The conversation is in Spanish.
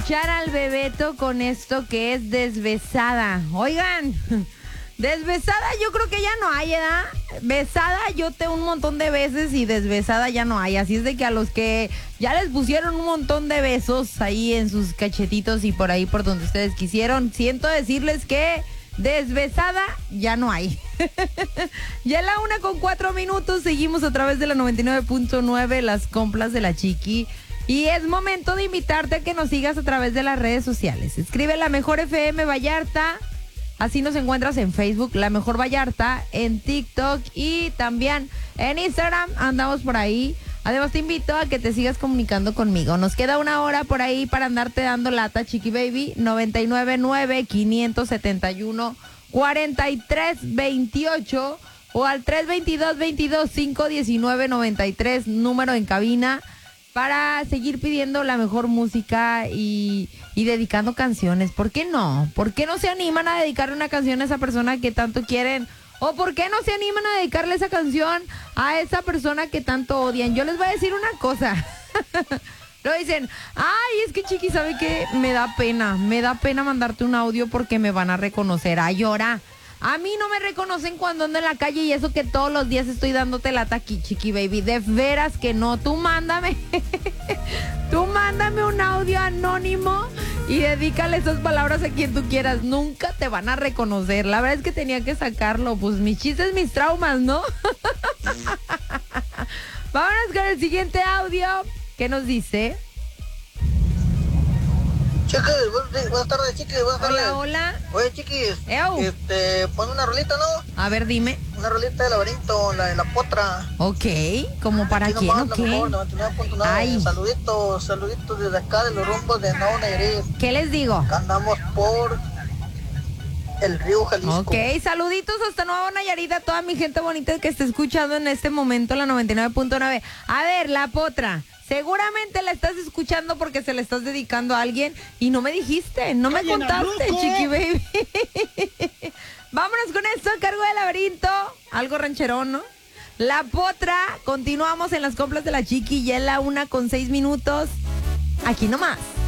escuchar al Bebeto con esto que es Desbesada. Oigan, desbesada yo creo que ya no hay, ¿verdad? Besada yo te un montón de veces y desbesada ya no hay. Así es de que a los que ya les pusieron un montón de besos ahí en sus cachetitos y por ahí por donde ustedes quisieron, siento decirles que desbesada ya no hay. Ya es la 1:04, seguimos a través de la 99.9, las compras de la Chiqui. Y es momento de invitarte a que nos sigas a través de las redes sociales. Escribe La Mejor FM Vallarta. Así nos encuentras en Facebook, La Mejor Vallarta, en TikTok y también en Instagram. Andamos por ahí. Además te invito a que te sigas comunicando conmigo. Nos queda una hora por ahí para andarte dando lata, Chiqui Baby. 999-571-4328 o al 322-22-519-93, número en cabina, para seguir pidiendo la mejor música y dedicando canciones. ¿Por qué no? ¿Por qué no se animan a dedicarle una canción a esa persona que tanto quieren? ¿O por qué no se animan a dedicarle esa canción a esa persona que tanto odian? Yo les voy a decir una cosa. Lo dicen, ay, es que Chiqui, ¿sabe qué? Me da pena mandarte un audio porque me van a reconocer. Ay, llora. A mí no me reconocen cuando ando en la calle y eso que todos los días estoy dándote lata aquí, Chiqui Baby. De veras que no. Tú mándame un audio anónimo y dedícale esas palabras a quien tú quieras. Nunca te van a reconocer. La verdad es que tenía que sacarlo. Pues mis chistes, mis traumas, ¿no? Vámonos con el siguiente audio. ¿Qué nos dice? Chiquis, buenas tardes, Chiquis, buenas tardes. Hola, hola. Oye, Chiquis, pon una rolita, ¿no? A ver, dime. Una rolita de Laberinto, la de La Potra. Ok, ¿como para Aquí quién nomás, o qué? 99.9. Ay. Saluditos desde acá de los rumbos de Nuevo Nayarit. ¿Qué les digo? Acá andamos por el río Jalisco. Ok, saluditos hasta Nuevo Nayarit a toda mi gente bonita que está escuchando en este momento la 99.9. A ver, La Potra, seguramente la estás escuchando porque se la estás dedicando a alguien y no me dijiste, no me contaste, Chiqui Baby. Vámonos con esto a cargo de Laberinto, algo rancherón, ¿no? La Potra, continuamos en las compras de la Chiqui, ya es la 1:06. Aquí nomás.